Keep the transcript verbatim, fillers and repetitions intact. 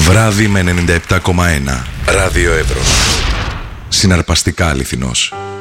Βράδυ με ενενήντα επτά κόμμα ένα. Ράδιο Εύρος. Συναρπαστικά αληθινός.